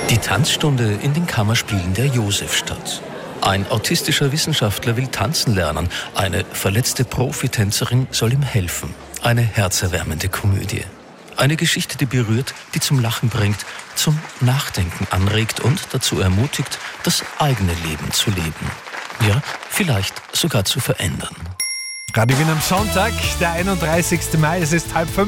Die Tanzstunde in den Kammerspielen der Josefstadt. Ein autistischer Wissenschaftler will tanzen lernen. Eine verletzte Profitänzerin soll ihm helfen. Eine herzerwärmende Komödie. Eine Geschichte, die berührt, die zum Lachen bringt, zum Nachdenken anregt und dazu ermutigt, das eigene Leben zu leben. Ja, vielleicht sogar zu verändern. Radio Wien am Sonntag, der 31. Mai, es ist 4:30.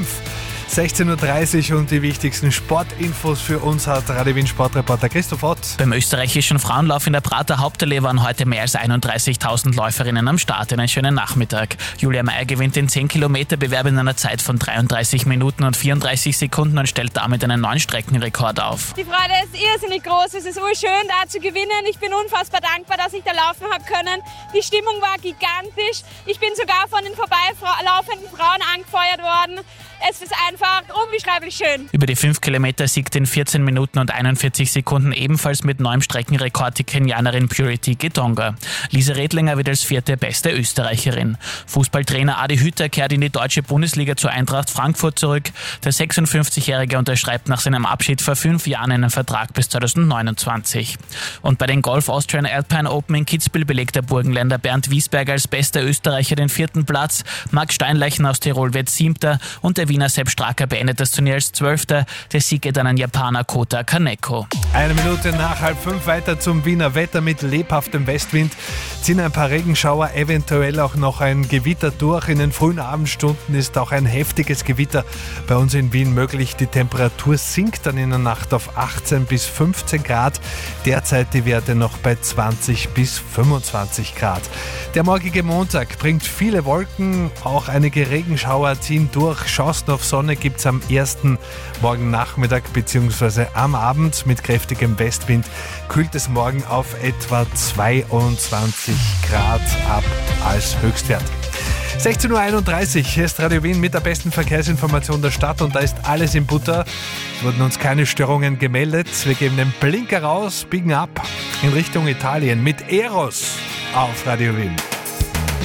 16.30 Uhr und die wichtigsten Sportinfos für uns hat Radio Wien Sportreporter Christoph Ott. Beim österreichischen Frauenlauf in der Prater Hauptallee waren heute mehr als 31.000 Läuferinnen am Start. Einen schönen Nachmittag. Julia Meyer gewinnt den 10-Kilometer-Bewerb in einer Zeit von 33 Minuten und 34 Sekunden und stellt damit einen neuen Streckenrekord auf. Die Freude ist irrsinnig groß, es ist urschön da zu gewinnen. Ich bin unfassbar dankbar, dass ich da laufen habe können. Die Stimmung war gigantisch. Ich bin sogar von den vorbeilaufenden Frauen angefeuert worden. Es ist einfach unbeschreiblich schön. Über die 5 Kilometer siegt in 14 Minuten und 41 Sekunden ebenfalls mit neuem Streckenrekord die Kenianerin Purity Gitonga. Lisa Redlinger wird als 4. beste Österreicherin. Fußballtrainer Adi Hütter kehrt in die deutsche Bundesliga zur Eintracht Frankfurt zurück. Der 56-Jährige unterschreibt nach seinem Abschied vor 5 Jahren einen Vertrag bis 2029. Und bei den Golf Austrian Alpine Open in Kitzbühel belegt der Burgenländer Bernd Wiesberger als bester Österreicher den 4. Platz. Marc Steinleichen aus Tirol wird 7. und der Wiener Sepp Stracker beendet das Turnier als 12. Der Sieg geht an den Japaner Kota Kaneko. 1 Minute nach 4:30 weiter zum Wiener Wetter mit lebhaftem Westwind. Ziehen ein paar Regenschauer, eventuell auch noch ein Gewitter durch. In den frühen Abendstunden ist auch ein heftiges Gewitter bei uns in Wien möglich. Die Temperatur sinkt dann in der Nacht auf 18 bis 15 Grad. Derzeit die Werte noch bei 20 bis 25 Grad. Der morgige Montag bringt viele Wolken, auch einige Regenschauer ziehen durch. Chancen auf Sonne gibt es am 1. morgen Nachmittag bzw. am Abend. Mit kräftigem Westwind kühlt es morgen auf etwa 22 Grad ab als Höchstwert. 16.31 Uhr, hier ist Radio Wien mit der besten Verkehrsinformation der Stadt und da ist alles in Butter. Es wurden uns keine Störungen gemeldet. Wir geben den Blinker raus, biegen ab in Richtung Italien mit Eros auf Radio Wien.